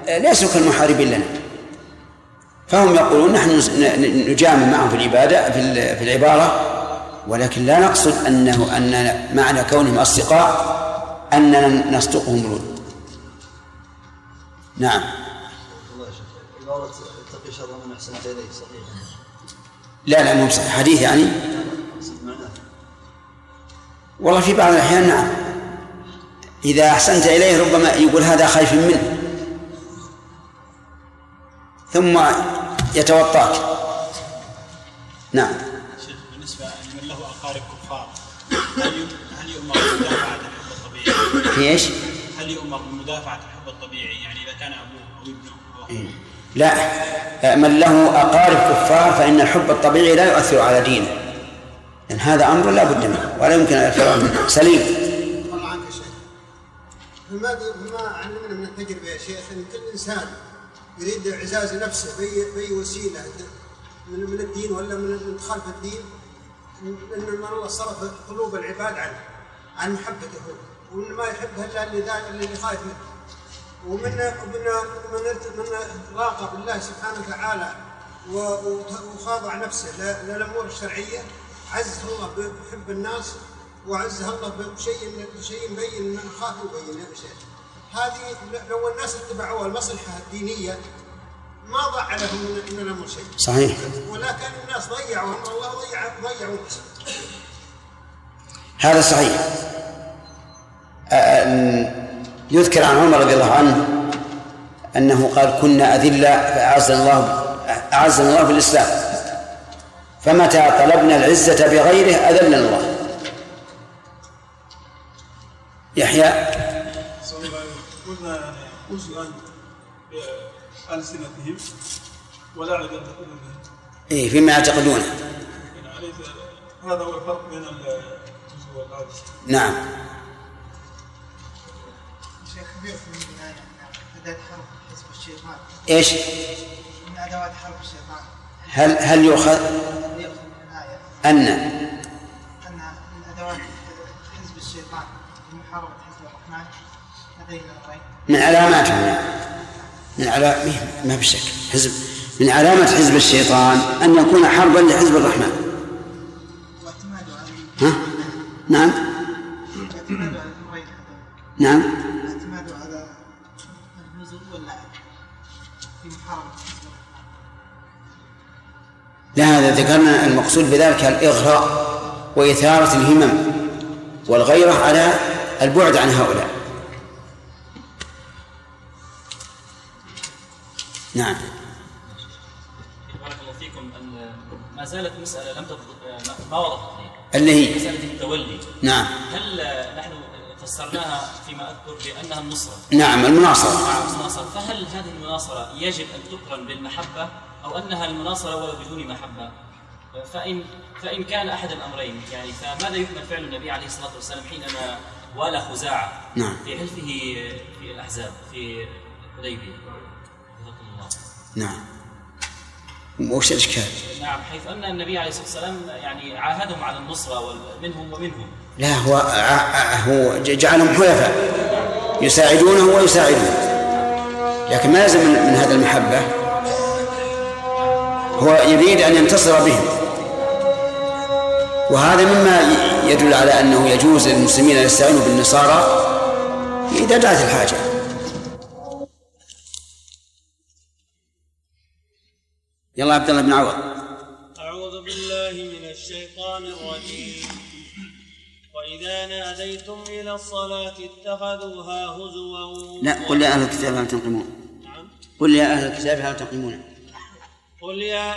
ليسوا كالمحاربين لنا، فهم يقولون نحن نجامل معهم في العبادة في العبارة، ولكن لا نقصد أن معنى كونهم أصدقاء أننا نصدقهم الود. نعم. عبارة اتقي شر من أحسنت إليه صحيح؟ لا مو صحيح، حديث يعني. والله في بعض الأحيان نعم، إذا أحسنت إليه ربما يقول هذا خايف منه ثم يتوطاك. نعم. شيخ بالنسبة لمن له أقارب كفار هل يؤمر بمدافعة الحب الطبيعي؟ في إيش؟ هل يؤمر بمدافعة الحب الطبيعي يعني إذا كان أبوه أو ابنه أو أخوه؟ لا، من له أقارب كفار فإن الحب الطبيعي لا يؤثر على دينه، لأن هذا أمر لا بد منه ولا يمكن الفرار منه. سليم. الله عنك يا شيخ، ما علمنا من التجربة يا شيخ أن كل إنسان يريد إعزاز نفسه بأي وسيلة من الدين ولا من خلف الدين، أن الله صرف قلوب العباد عن محبته ومن ما يحبها إلا اللي خايف منه، ومن راقب الله سبحانه وتعالى وخاضع نفسه للأمور الشرعية، عزه الله بحب الناس وعزه الله بشيء مبين من خاف يبين يا شيخ. هذه لو الناس اتبعوا المصلحة الدينية ما ضاع لهم من الأمر شيء. صحيح. ولكن الناس ضيعوا الله ضيعوا نفسه. هذا صحيح. يذكر عن عمر رضي الله عنه أنه قال كنا أذلة فأعزنا الله بالإسلام، فمتى طلبنا العزة بغيره أذلنا الله. يحيى. قلنا أوزوا بألسنتهم ولا عدد إيه فيما يعتقدونه. هذا هو الفرق بين الجزء والعجز. نعم. شيخ خبير من أداة حرب حزب الشيطان. إيش؟ من أدوات حرب الشيطان. هل يؤخذ من الآية أن من أدوات حزب الشيطان محاربة حزب الرحمن هذين الأمرين من علاماته، ما بشك من علامة حزب الشيطان أن يكون حربا لحزب الرحمن. ها؟ نعم. نعم. الاعتماد على النزول واللعب في محاربة حزب الرحمن. لا، هذا ذكرنا المقصود بذلك الإغراء وإثارة الهمم والغيرة على البعد عن هؤلاء. نعم. بارك الله فيكم. أن ما زالت مسألة ما وضحت لي، اللي هي مسألة التولي. نعم. هل نحن فسرناها فيما أذكر بأنها النصرة؟ نعم، المناصرة. فهل هذه المناصرة يجب أن تقرن بالمحبة أو أنها المناصرة ولا بدون محبة؟ فإن كان أحد الأمرين يعني فماذا يحمل فعل النبي عليه الصلاة والسلام حينما والى خزاعة نعم. في حلفه في الأحزاب في حديبية؟ نعم. وش الإشكال؟ نعم، حيث أن النبي عليه الصلاة والسلام يعني عاهدهم على النصرة منهم ومنهم. لا، هو جعلهم حلفاء يساعدونه ويساعدون، لكن ما لازم من هذا المحبة، هو يريد أن ينتصر بهم، وهذا مما يدل على أنه يجوز للمسلمين أن يستعينوا بالنصارى إذا دعت الحاجة. يلا عبد الله بن عوض. أعوذ بالله من الشيطان الرجيم. وإذا ناديتم إلى الصلاة اتخذوها هزوا. لا، قل يا أهل الكتاب هل تنقمون. نعم. قل يا أهل الكتاب هل تنقمون. قل يا